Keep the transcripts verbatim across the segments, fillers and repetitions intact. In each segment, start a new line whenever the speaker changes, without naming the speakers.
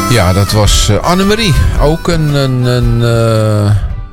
Ja, dat was uh, Annemarie. Ook een... een, een uh,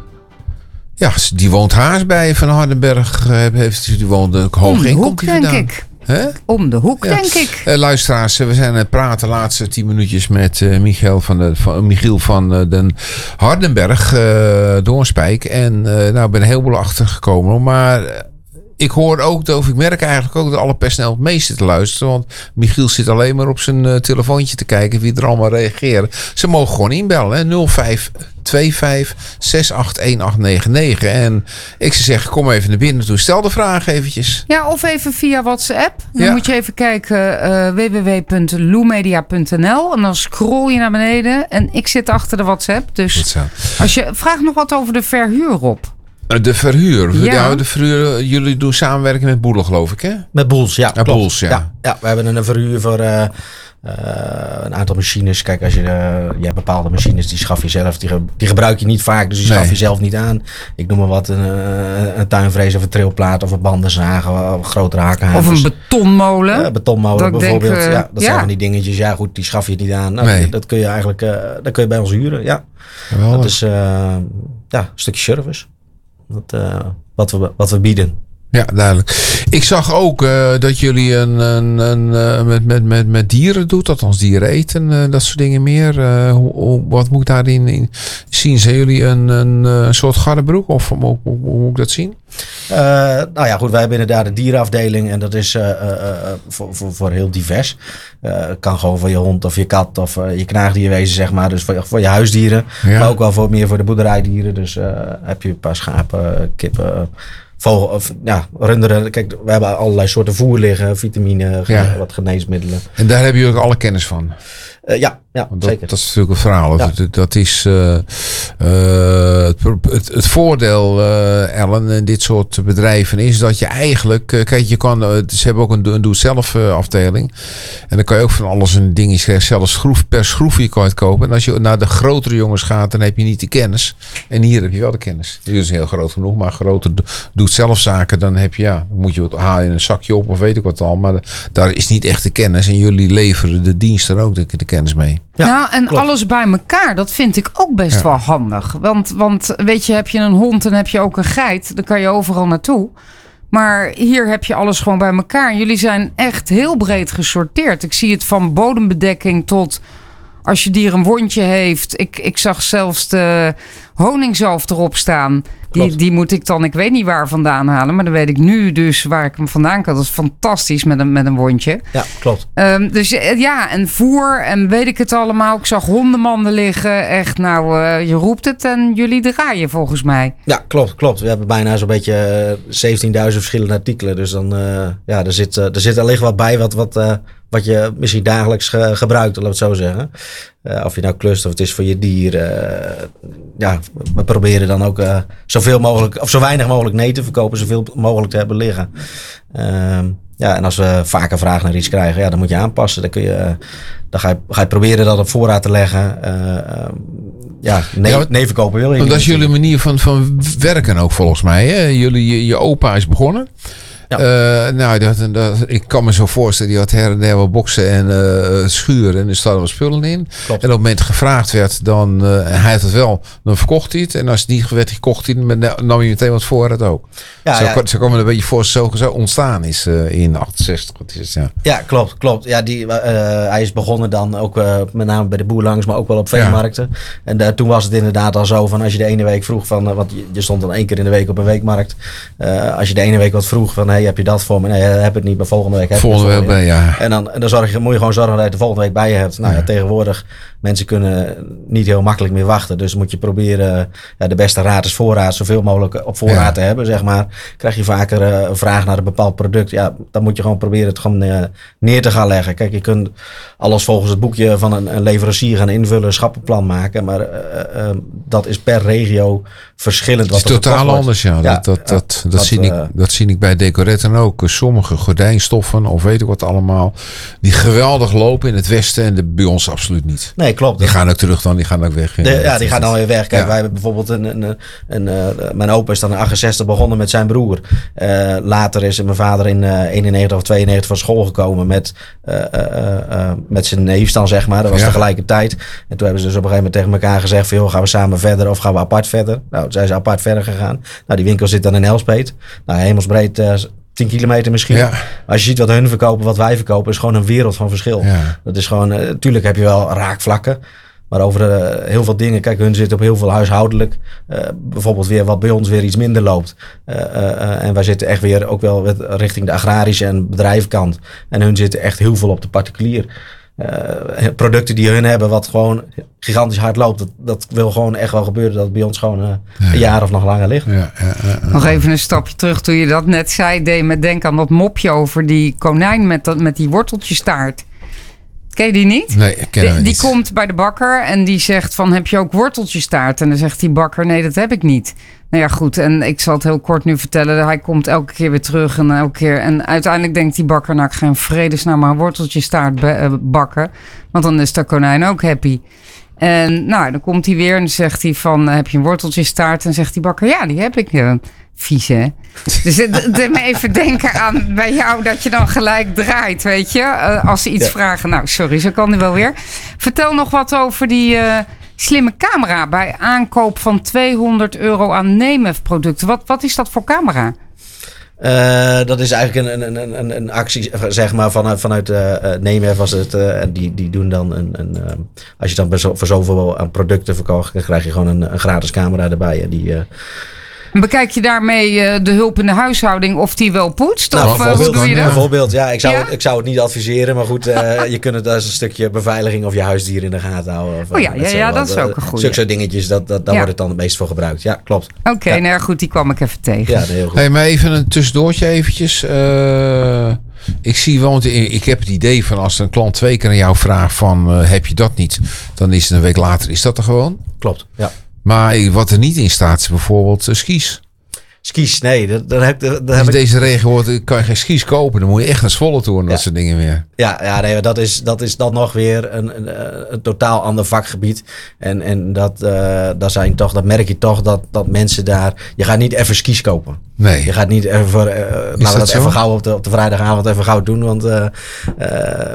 ja, die woont haast bij Van Hardenberg. Heeft, die woont ook hoog in.
Hoek, denk vandaan. ik.
He?
Om de hoek,
ja.
denk ik.
Uh, luisteraars, we zijn aan het praten de laatste tien minuutjes met uh, Michiel van, de, van, Michiel van uh, den Hardenberg, uh, Doornspijk. En uh, nou, ik ben er heel veel achter gekomen. Maar uh, ik hoor ook, of ik merk eigenlijk ook dat alle personeel het meeste te luisteren. Want Michiel zit alleen maar op zijn uh, telefoontje te kijken wie er allemaal reageren. Ze mogen gewoon inbellen, hè? nul vijf twee vijf zes acht een acht negen negen. En ik zou zeggen, kom even naar binnen toe. Stel de vraag eventjes.
Ja, of even via WhatsApp. Dan
ja. moet
je even kijken uh, w w w punt loemedia punt n l en dan scroll je naar beneden. En ik zit achter de WhatsApp. Dus als je vraag nog wat over de verhuur, Rob.
De verhuur.
Ja.
Ja, de verhuur. Jullie doen samenwerking met Boedel, geloof ik, hè?
Met Boels, ja.
Ja, Boels, ja.
ja. Ja, we hebben een verhuur voor uh, uh, een aantal machines. Kijk, als je, uh, je hebt bepaalde machines, die schaf je zelf. Die, ge, die gebruik je niet vaak, dus die schaf nee. je zelf niet aan. Ik noem maar wat, een, uh, een tuinvrees of een trilplaat of een bandenzagen of een grote hakenhavers.
Of een betonmolen.
Ja, betonmolen dat bijvoorbeeld. Denk, uh, ja, dat
ja.
zijn van die dingetjes. Ja, goed, die schaf je niet aan. Nou, nee. Dat kun je eigenlijk uh, dat kun je bij ons huren, ja. Wel. Dat is uh, ja, een stukje service. Dat, uh, wat, we, wat we bieden.
Ja, duidelijk. Ik zag ook uh, dat jullie een, een, een, uh, met, met, met, met dieren doet. Althans dieren eten. Uh, dat soort dingen meer. Uh, hoe, hoe, wat moet ik daarin in zien? Zijn jullie een, een, een soort garrebroek? Of hoe, hoe, hoe, hoe moet ik dat zien?
Uh, nou ja, goed. Wij hebben inderdaad de dierenafdeling. En dat is uh, uh, voor, voor, voor heel divers. Uh, kan gewoon voor je hond of je kat of uh, je knaagdierwezen, zeg maar. Dus voor, voor je huisdieren. Ja. Maar ook wel voor, meer voor de boerderijdieren. Dus uh, heb je een paar schapen, kippen... Vogel, of, ja, runderen. Kijk, we hebben allerlei soorten voer liggen, vitamine, ja. wat geneesmiddelen.
En daar hebben jullie ook alle kennis van?
Uh, ja, ja
dat,
zeker.
Dat is natuurlijk een verhaal. Ja. Dat, dat is uh, uh, het, het, het voordeel, uh, Ellen, in dit soort bedrijven is dat je eigenlijk... Uh, kijk, je kan, uh, ze hebben ook een, een doe-het-zelf uh, afdeling. En dan kan je ook van alles een dingetje krijgen. Zelfs schroef, per schroefje kan je het kopen. En als je naar de grotere jongens gaat, dan heb je niet de kennis. En hier heb je wel de kennis. Die is heel groot genoeg, maar grote doe-het-zelf zaken, dan heb je, ja, dan moet je wat halen in een zakje op of weet ik wat al. Maar daar is niet echt de kennis. En jullie leveren de dienst er ook de, de kennis mee.
Ja, nou, en klopt. Alles bij elkaar, dat vind ik ook best ja. wel handig. Want, want weet je, heb je een hond en heb je ook een geit, dan kan je overal naartoe. Maar hier heb je alles gewoon bij elkaar. Jullie zijn echt heel breed gesorteerd. Ik zie het van bodembedekking tot als je dier een wondje heeft. Ik, ik zag zelfs de honingzalf erop staan. Die, die moet ik dan, ik weet niet waar vandaan halen. Maar dan weet ik nu dus waar ik hem vandaan kan. Dat is fantastisch met een, met een wondje.
Ja, klopt.
Um, dus ja, en voer en weet ik het allemaal. Ik zag hondenmanden liggen. Echt, nou, uh, je roept het en jullie draaien volgens mij.
Ja, klopt, klopt. We hebben bijna zo'n beetje uh, zeventienduizend verschillende artikelen. Dus dan, uh, ja, er zit, uh, er zit allicht wat bij wat, wat, uh, wat je misschien dagelijks ge- gebruikt, laten we het zo zeggen. Uh, of je nou klust of het is voor je dier. Uh, ja, we proberen dan ook uh, zoveel mogelijk, of zo weinig mogelijk nee te verkopen, zoveel mogelijk te hebben liggen. Uh, ja, en als we vaker vragen naar iets krijgen, ja, dan moet je aanpassen. Dan kun je, uh, dan ga je, ga je proberen dat op voorraad te leggen. Uh, uh, ja, nee, ja, nee verkopen wil je niet.
Dat is jullie manier van, van werken ook volgens mij. Hè? Jullie, je, je opa is begonnen. Ja. Uh, nou, dat, dat, ik kan me zo voorstellen, die had her en der wat boksen en uh, schuren en er staan wat spullen in. Klopt. En op het moment gevraagd werd, dan uh, hij had het wel, dan verkocht hij het. En als het niet werd gekocht, dan nam je meteen wat voorraad ook. Ja, zo, ja. zo kan me een beetje voor zo, zo ontstaan is uh, in achtenzestig. Wat is het, ja.
ja, klopt, klopt. Ja, die, uh, hij is begonnen dan ook uh, met name bij de boer langs, maar ook wel op veemarkten. Ja. En uh, toen was het inderdaad al zo van als je de ene week vroeg van, uh, want je, je stond dan één keer in de week op een weekmarkt. Uh, als je de ene week wat vroeg van, hey, heb je dat voor me? Nee, heb het niet, maar volgende week heb je het
volgende week bij, ja.
En dan, en dan zorg je, moet je gewoon zorgen dat je het de volgende week bij je hebt. Nou ja, ja tegenwoordig, mensen kunnen niet heel makkelijk meer wachten. Dus moet je proberen, ja, de beste raad is voorraad, zoveel mogelijk op voorraad ja. te hebben, zeg maar. Krijg je vaker uh, een vraag naar een bepaald product, ja, dan moet je gewoon proberen het gewoon uh, neer te gaan leggen. Kijk, je kunt alles volgens het boekje van een, een leverancier gaan invullen, een schappenplan maken, maar uh, uh, dat is per regio verschillend.
Het is totaal anders, ja. ja dat, dat, dat, dat, dat, zie uh, ik, dat zie ik bij decoratie. Tokaret dan ook. Sommige gordijnstoffen of weet ik wat allemaal. Die geweldig lopen in het westen. En de, bij ons absoluut niet.
Nee, klopt.
Die gaan ook terug dan. Die gaan ook weg.
De, ja, die gaan dan weer weg. Kijk, ja. wij hebben bijvoorbeeld een... een, een, een uh, mijn opa is dan in achtenzestig begonnen met zijn broer. Uh, later is mijn vader in uh, eenennegentig of tweeënnegentig van school gekomen met, uh, uh, uh, met zijn neef dan, zeg maar. Dat was ja. tegelijkertijd. En toen hebben ze dus op een gegeven moment tegen elkaar gezegd van, joh, gaan we samen verder of gaan we apart verder? Nou, toen zijn ze apart verder gegaan. Nou, die winkel zit dan in Elspeet. Nou, hemelsbreed uh, tien kilometer misschien. Ja. Als je ziet wat hun verkopen, wat wij verkopen, is gewoon een wereld van verschil. Ja. Dat is gewoon, uh, tuurlijk heb je wel raakvlakken. Maar over uh, heel veel dingen, kijk, hun zitten op heel veel huishoudelijk. Uh, bijvoorbeeld weer wat bij ons weer iets minder loopt. Uh, uh, uh, en wij zitten echt weer ook wel richting de agrarische en bedrijvenkant. En hun zitten echt heel veel op de particulier. Uh, producten die hun hebben wat gewoon gigantisch hard loopt. Dat, dat wil gewoon echt wel gebeuren dat het bij ons gewoon uh, ja, een jaar of nog langer ligt. Ja, ja,
ja, ja. Nog even een stapje terug. Toen je dat net zei, deed me denken aan dat mopje over die konijn met, dat, met die worteltjestaart. Ken je die niet?
Nee, ik ken
die,
hem
die
niet.
komt bij de bakker en die zegt van, heb je ook worteltjestaart? En dan zegt die bakker, nee, dat heb ik niet. Nou ja, goed. En ik zal het heel kort nu vertellen. Hij komt elke keer weer terug en elke keer. En uiteindelijk denkt die bakker, nou, ik ga in vredesnaam maar een worteltjestaart bakken. Want dan is de konijn ook happy. En nou, dan komt hij weer en dan zegt hij van, heb je een worteltjestaart? En zegt die bakker, ja, die heb ik. Uh, vies, hè? Dus het me even denken aan bij jou dat je dan gelijk draait, weet je? Uh, als ze iets ja. vragen. Nou, sorry, zo kan hij wel weer. Vertel nog wat over die uh, slimme camera bij aankoop van tweehonderd euro aan Nemef producten. Wat, wat is dat voor camera?
Uh, dat is eigenlijk een, een, een, een actie, zeg maar, vanuit, vanuit uh, Nemef was het. Uh, en die, die doen dan een, een uh, als je dan voor zoveel aan producten verkoopt, dan krijg je gewoon een, een gratis camera erbij. En die... Uh,
Bekijk je daarmee uh, de hulp in de huishouding of die wel poetst?
Nou,
of uh, hoe doe je dat?
Bijvoorbeeld, ja. Ik zou, ja? Het, ik zou het niet adviseren. Maar goed, uh, je kunt het als een stukje beveiliging of je huisdier in de gaten houden. Of,
oh ja, ja, ja dat is ook een goede.
Zulke soort dingetjes, dat, dat, daar ja. wordt het dan het meest voor gebruikt. Ja, klopt.
Oké, okay,
ja.
nou goed, die kwam ik even tegen.
Ja, nee, heel goed.
Hey, maar even een tussendoortje eventjes. Uh, ik zie wel, want ik heb het idee van als een klant twee keer aan jou vraagt van uh, heb je dat niet? Dan is het een week later, is dat er gewoon?
Klopt, ja.
Maar wat er niet in staat is bijvoorbeeld uh, skis.
Skis, nee. Dat, dat heb, dat
dus
heb
deze ik... regio kan je geen skis kopen. Dan moet je echt naar Zwolle toe en dat
ja.
soort dingen weer.
Ja, ja nee, dat, is, dat is dan nog weer een, een, een totaal ander vakgebied. En, en dat, uh, dat, zijn toch, dat merk je toch dat, dat mensen daar... Je gaat niet even skis kopen.
Nee.
Je gaat niet even... Uh, laten we dat, dat even gauw op de, op de vrijdagavond even gauw doen. Want uh, uh,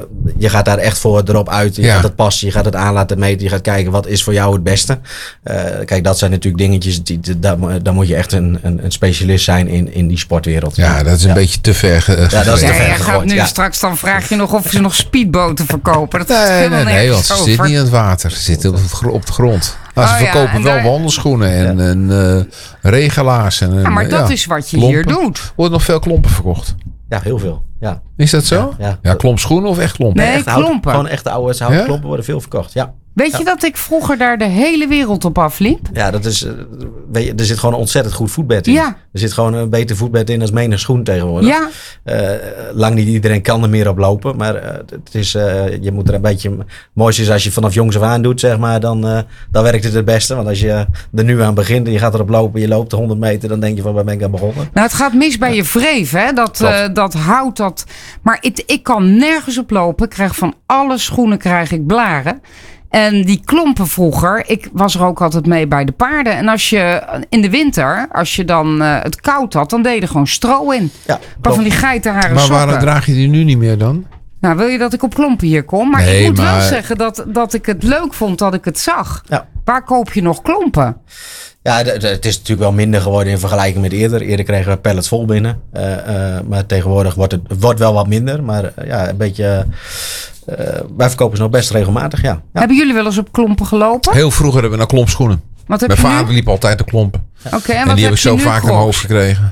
je gaat daar echt voor erop uit. Je ja. gaat het passen, je gaat het aan laten meten. Je gaat kijken wat is voor jou het beste. Uh, kijk, dat zijn natuurlijk dingetjes... Die, die, daar, daar moet je echt een, een, een specialist zijn in, in die sportwereld.
Ja, dat is een ja. beetje te ver ge-
ja, dat is te ver
ja, je
gegooid.
gaat nu
ja.
straks dan vraag je nog of ze nog speedboten verkopen. Dat
nee, nee, nee, want ze
over.
zitten niet in het water. Ze zitten op, het, op de grond. Maar oh, ze verkopen ja, wel daar... wandelschoenen en, ja. en uh, regelaars. En,
ja, maar
uh,
dat
ja,
is wat je
klompen.
hier doet.
Wordt nog veel klompen verkocht?
Ja, heel veel. Ja.
Is dat zo? Ja, ja. ja klompschoenen of echt klompen?
Nee,
echt
klompen.
Hout, gewoon echte oude houten ja? klompen worden veel verkocht. Ja.
Weet
ja.
je dat ik vroeger daar de hele wereld op afliep?
Ja, dat is, uh, weet je, er zit gewoon een ontzettend goed voetbed in.
Ja.
Er zit gewoon een beter voetbed in als menig schoen tegenwoordig.
Ja.
Uh, lang niet iedereen kan er meer op lopen. Maar uh, het is, uh, je moet er een beetje... Het mooiste is als je vanaf jongs af aan doet, zeg maar. Dan, uh, dan werkt het het beste. Want als je er nu aan begint en je gaat erop lopen. Je loopt honderd meter. Dan denk je van, waar ben ik aan begonnen?
Nou, het gaat mis bij ja. je wreef. Hè? Dat, uh, dat hout dat... Maar het, ik kan nergens op lopen. Ik krijg van alle schoenen krijg ik blaren. En die klompen vroeger, ik was er ook altijd mee bij de paarden. En als je in de winter, als je dan uh, het koud had, dan deed je er gewoon stro in. Ja, maar van die geitenharen
Maar
sokken.
waarom draag je die nu niet meer dan?
Nou, wil je dat ik op klompen hier kom? Maar
nee,
ik moet
maar...
wel zeggen dat, dat ik het leuk vond dat ik het zag. Ja. Waar koop je nog klompen?
Ja, d- d- het is natuurlijk wel minder geworden in vergelijking met eerder. Eerder kregen we pallets vol binnen. Uh, uh, maar tegenwoordig wordt het wordt wel wat minder. Maar uh, ja, een beetje... Uh, wij verkopen ze nog best regelmatig, ja. ja.
Hebben jullie wel eens op klompen gelopen?
Heel vroeger hebben we naar klompschoenen.
Wat heb
Mijn
je
vader
nu?
liep altijd te klompen.
Ja. Okay, en,
en
wat
die heb ik zo
vaak
in mijn hoofd gekregen.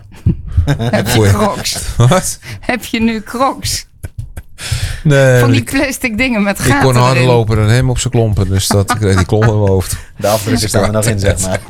Heb je crocs?
Wat?
Heb je nu crocs?
Nee,
van die plastic dingen met gaten
ik kon harder
erin.
lopen dan hem op zijn klompen. Dus dat ik kreeg die klompen in mijn hoofd.
De afdrukken staan er nog in, zeg maar.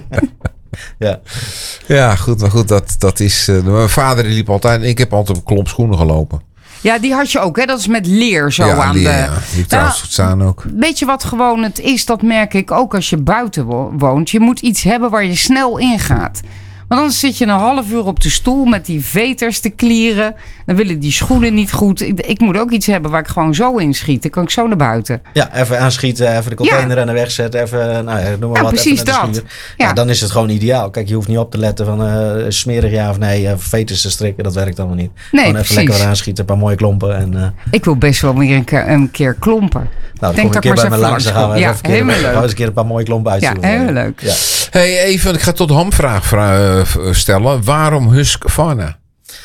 ja.
ja, goed. Maar goed, dat, dat is... Uh, mijn vader die liep altijd... Ik heb altijd op klompschoenen gelopen.
Ja, die had je ook, hè? Dat is met leer zo
ja,
aan
leer,
de...
Ja, die trouwens nou, staan ook.
Weet je wat gewoon het is? Dat merk ik ook als je buiten wo- woont. Je moet iets hebben waar je snel in gaat. Want dan zit je een half uur op de stoel met die veters te klieren. Dan willen die schoenen niet goed. Ik, ik moet ook iets hebben waar ik gewoon zo in schiet. Dan kan ik zo naar buiten.
Ja, even aanschieten, even de container aan de weg zetten. Even, nou ja, noem maar
Ja,
wat.
precies
even
dat.
Ja.
Ja.
Dan is het gewoon ideaal. Kijk, je hoeft niet op te letten van uh, smerig ja of nee. Uh, veters te strikken, dat werkt allemaal niet.
Nee,
gewoon
precies.
even lekker aanschieten, een paar mooie klompen. En, uh,
Ik wil best wel weer een keer, een keer klompen.
nou,
Denk
dan kom
dat
ik
ik
een
maar
keer
eens
bij me
even
langs. Dan gaan we
langskom.
even,
Ja,
een keer,
helemaal
gaan we
leuk.
eens een keer een paar mooie klompen
Ja,
uitzoeken.
heel leuk.
Ja.
Hey, even, ik ga tot de hamvraag vra- stellen. Waarom Husqvarna?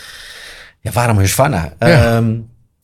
Ja, waarom Husqvarna?
Ja.
Um,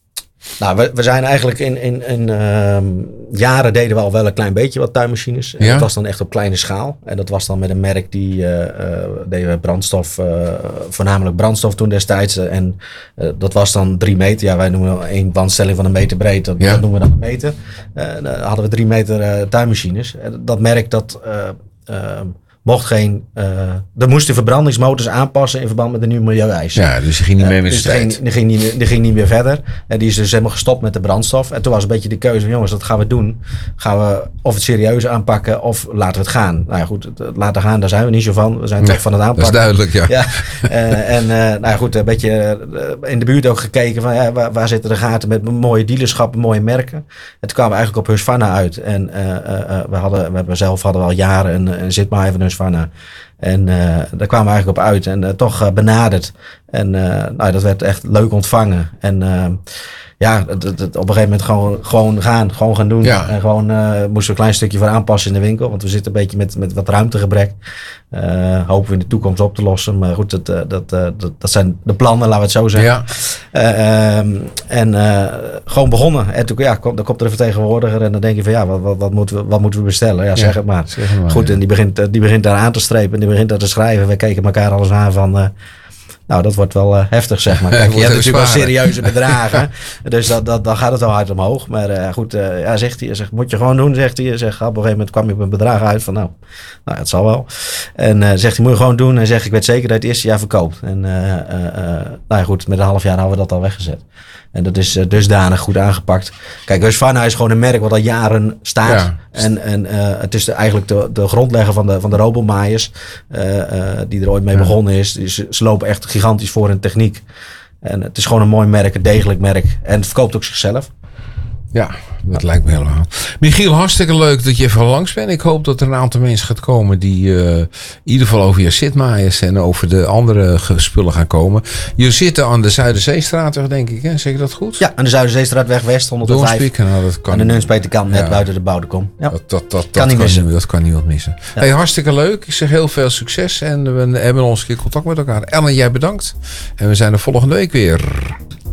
nou, we, we zijn eigenlijk in, in, in um, jaren deden we al wel een klein beetje wat tuinmachines. En
Ja.
dat was dan echt op kleine schaal. En dat was dan met een merk die uh, uh, deden we brandstof, uh, voornamelijk brandstof toen destijds. Uh, en uh, dat was dan drie meter. Ja, wij noemen één wandstelling van een meter breed. Dat,
Ja.
dat noemen we dan een meter. Uh, dan hadden we drie meter uh, tuinmachines. En dat merk dat... Uh, uh, mocht geen... Uh, er moesten verbrandingsmotors aanpassen in verband met de nieuwe milieueisen.
Ja, dus je ging niet mee met de
dus die ging,
tijd.
die, ging niet meer, die ging niet meer verder. En die is dus helemaal gestopt met de brandstof. En toen was een beetje de keuze van jongens, wat gaan we doen? Gaan we of het serieus aanpakken of laten we het gaan? Nou ja, goed, het, het laten gaan, daar zijn we niet zo van. We zijn
Nee,
toch van het
Dat is
aanpakken.
duidelijk, ja.
Ja, uh, en uh, nou ja, goed, een beetje uh, in de buurt ook gekeken van ja, waar, waar zitten de gaten met mooie dealerschappen, mooie merken. En toen kwamen we eigenlijk op Husqvarna uit. En uh, uh, we, hadden, we hebben zelf hadden we al jaren een, een zitmaai van Husqvarna. En uh, daar kwamen we eigenlijk op uit en uh, toch uh, benaderd. En uh, nou, dat werd echt leuk ontvangen. En uh, ja, het, het, het op een gegeven moment gewoon, gewoon gaan, gewoon gaan doen.
Ja.
En gewoon uh, moesten we een klein stukje voor aanpassen in de winkel. Want we zitten een beetje met, met wat ruimtegebrek. Uh, hopen we in de toekomst op te lossen. Maar goed, dat, uh, dat, uh, dat, dat zijn de plannen, laten we het zo zeggen.
Ja.
Uh, um, en uh, gewoon begonnen. En toen ja, kom, dan komt er een vertegenwoordiger en dan denk je van ja, wat, wat, wat, moeten, we, wat moeten we bestellen? Ja, zeg
Ja,
het maar.
zeg het maar,
Goed,
ja.
en die begint, die begint daar aan te strepen en die begint daar te schrijven. We keken elkaar alles aan van... Uh, nou, dat wordt wel uh, heftig, zeg maar. Kijk,
Wordt
je hebt
even
natuurlijk wel
zwaarder.
serieuze bedragen. Dus dat, dat, dan gaat het wel hard omhoog. Maar uh, goed, uh, ja, zegt hij, zegt, moet je gewoon doen, zegt hij. Zegt, op een gegeven moment kwam je op een bedrag uit van, nou, nou het zal wel. En uh, zegt hij, moet je gewoon doen. En zegt, ik weet zeker dat je het eerste jaar verkoopt. En uh, uh, uh, nou ja, goed, met een half jaar hadden we dat al weggezet. En dat is uh, dusdanig goed aangepakt. Kijk, Husqvarna is gewoon een merk wat al jaren staat.
Ja.
En, en uh, het is de, eigenlijk de, de grondlegger van de, van de robotmaaiers. Uh, uh, die er ooit mee
Ja.
begonnen is. Die, ze, ze lopen echt gigantisch voor in techniek. En het is gewoon een mooi merk, een degelijk merk. En het verkoopt ook zichzelf.
Ja, dat lijkt me helemaal. Michiel, hartstikke leuk dat je even langs bent. Ik hoop dat er een aantal mensen gaat komen die uh, in ieder geval over je zitmaaiers en over de andere ge- spullen gaan komen. Je zit aan de Zuiderzeestraat, denk ik, hè? Zeg ik dat goed?
Ja, aan de Zuiderzeestraatweg West, honderdvijf.
Doornspiek, nou, dat kan
Aan de Nunspeterkant, net
Ja.
buiten de Boudekom. Ja.
Dat, dat, dat,
Kan
dat,
niet
kan
missen.
niet, dat kan niemand missen.
Ja.
Hey, hartstikke leuk. Ik zeg heel veel succes en we hebben ons een keer contact met elkaar. Ellen, jij bedankt. En we zijn er volgende week weer.